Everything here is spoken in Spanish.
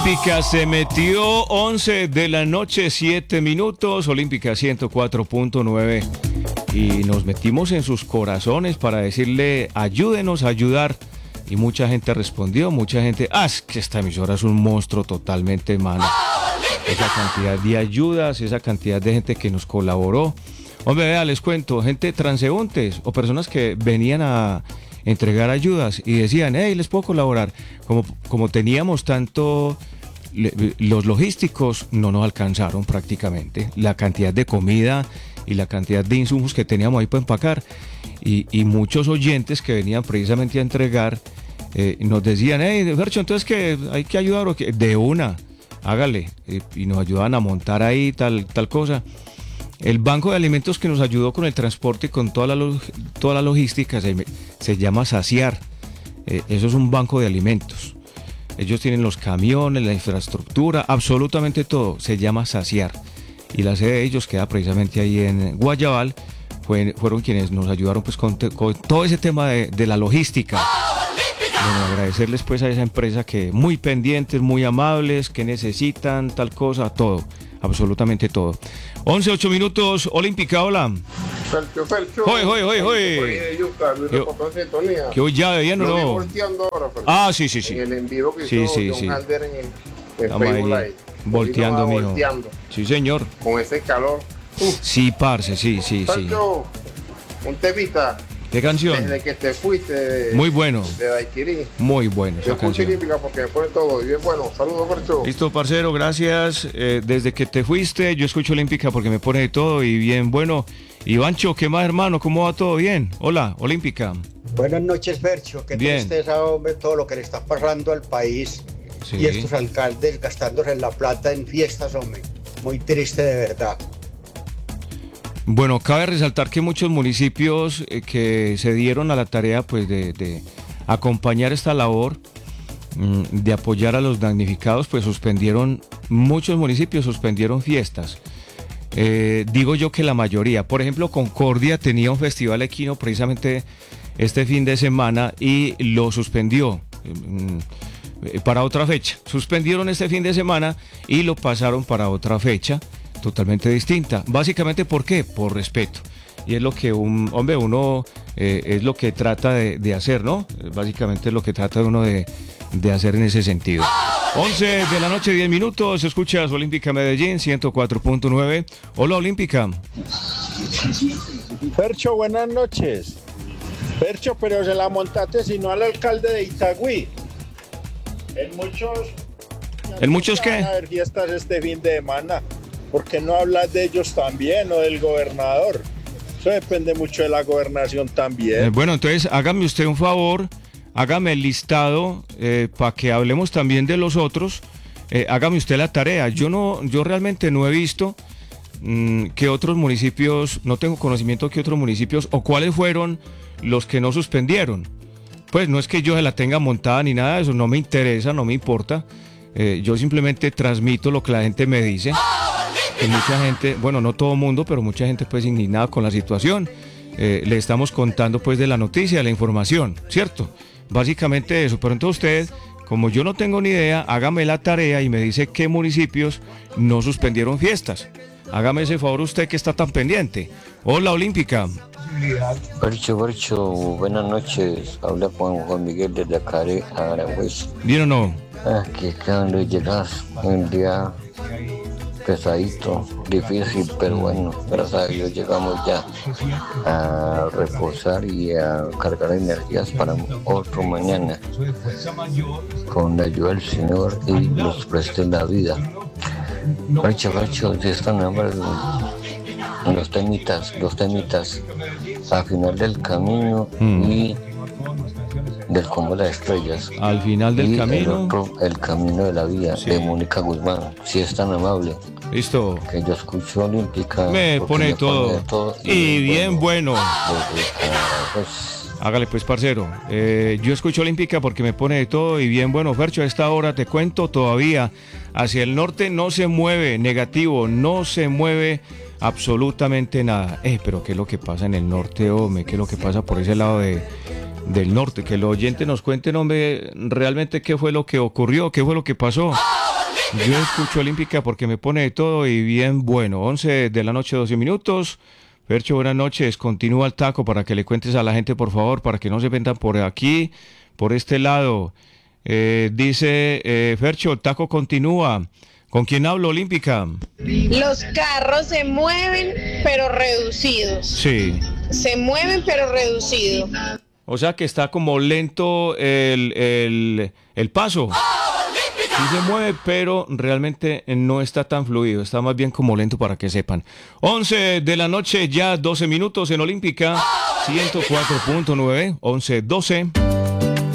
Olímpica se metió 11 de la noche, 7 minutos, Olímpica 104.9 y nos metimos en sus corazones para decirle ayúdenos a ayudar y mucha gente respondió, mucha gente, es que esta emisora es un monstruo totalmente, mano. Esa cantidad de ayudas, esa cantidad de gente que nos colaboró. Hombre, vea, les cuento, gente transeúntes o personas que venían a entregar ayudas y decían, hey, les puedo colaborar. Como teníamos tanto, los logísticos no nos alcanzaron prácticamente. La cantidad de comida y la cantidad de insumos que teníamos ahí para empacar. Y muchos oyentes que venían precisamente a entregar nos decían, hey, Fercho, entonces que hay que ayudar o qué? De una, hágale. Y nos ayudaban a montar ahí tal cosa. El banco de alimentos que nos ayudó con el transporte y con toda la logística se llama Saciar. Eso es un banco de alimentos. Ellos tienen los camiones, la infraestructura, absolutamente todo. Se llama Saciar. Y la sede de ellos queda precisamente ahí en Guayabal. Fueron quienes nos ayudaron pues con todo ese tema de la logística. Bueno, agradecerles pues a esa empresa que muy pendientes, muy amables, que necesitan tal cosa, todo, absolutamente todo. 11:08 minutos, Olímpica, hola. Fercho. Hoy. ¿Que hoy ya bien o no? Ahora, sí. En el envío que Sí. hizo John Halder en Estamos Facebook ahí, Live. volteando, mijo. Volteando, Sí, señor. con ese calor. Sí, parce, sí. Fercho, un temita. ¿Qué canción? Desde que te fuiste Muy bueno. de Daiquiri. Muy bueno esa Yo escucho canción. Olímpica porque me pone todo. Y bien bueno. Saludos, Fercho. Listo, parcero, gracias. Desde que te fuiste, yo escucho Olímpica porque me pone de todo y bien bueno. Ivancho, ¿qué más, hermano? ¿Cómo va todo? Bien. Hola, Olímpica. Buenas noches, Fercho. Qué Bien. tristeza, hombre, todo lo que le está pasando al país. Sí. Y estos alcaldes gastándose en la plata en fiestas, hombre. Muy triste de verdad. Bueno, cabe resaltar que muchos municipios que se dieron a la tarea pues de acompañar esta labor, de apoyar a los damnificados, pues muchos municipios suspendieron fiestas. Digo yo que la mayoría. Por ejemplo, Concordia tenía un festival equino precisamente este fin de semana y lo suspendió para otra fecha. Suspendieron este fin de semana y lo pasaron para otra fecha totalmente distinta. Básicamente, ¿por qué? Por respeto. Y es lo que uno es lo que trata de hacer, ¿no? Básicamente es lo que trata uno de hacer en ese sentido. 11 de la noche, 10 minutos, escuchas Olímpica Medellín, 104.9. Hola, Olímpica. Fercho, buenas noches. Fercho, pero se la montaste sino al alcalde de Itagüí. ¿En muchos qué? Van a haber fiestas este fin de semana. ¿Por qué no hablas de ellos también o del gobernador? Eso depende mucho de la gobernación también. Bueno, entonces hágame usted un favor, hágame el listado para que hablemos también de los otros. Hágame usted la tarea. Yo realmente no he visto que otros municipios, no tengo conocimiento que otros municipios o cuáles fueron los que no suspendieron. Pues no es que yo se la tenga montada ni nada de eso, no me interesa, no me importa. Yo simplemente transmito lo que la gente me dice. Que mucha gente, bueno, no todo mundo, pero mucha gente pues indignada con la situación. Le estamos contando pues de la noticia, de la información, ¿cierto? Básicamente eso, pero entonces usted, como yo no tengo ni idea, hágame la tarea y me dice qué municipios no suspendieron fiestas. Hágame ese favor usted que está tan pendiente. Hola, Olímpica. Fercho, buenas noches. Habla con Juan Miguel desde acá de Aranjuez. ¿Bien o no? Aquí cuando llegas un día pesadito, difícil, pero bueno, gracias a Dios llegamos ya a reposar y a cargar energías para otro mañana. Con la ayuda del Señor y nos preste la vida. Fercho, si están los temitas, al final del camino y del combo de las estrellas. Al final del y camino. El camino de la vida, sí. De Mónica Guzmán, si es tan amable. Listo. Que yo escucho Olímpica. Me pone todo. Y bien bueno. Hágale pues, parcero. Yo escucho Olímpica porque me pone de todo y bien bueno. Fercho, a esta hora te cuento todavía. Hacia el norte no se mueve, negativo, no se mueve absolutamente nada. Pero ¿qué es lo que pasa en el norte, hombre? ¿Qué es lo que pasa por ese lado del norte? Que los oyentes nos cuenten, hombre, realmente qué fue lo que ocurrió, qué fue lo que pasó. Yo escucho Olímpica porque me pone de todo y bien bueno. 11 de la noche, 12 minutos. Fercho, buenas noches. Continúa el taco para que le cuentes a la gente, por favor, para que no se vendan por aquí, por este lado. Dice Fercho, el taco continúa. ¿Con quién hablo, Olímpica? Los carros se mueven, pero reducidos. Sí. Se mueven, pero reducido. O sea que está como lento el paso. Sí se mueve, pero realmente no está tan fluido. Está más bien como lento para que sepan. 11 de la noche, ya 12 minutos en Olímpica. 104.9, 11, 12.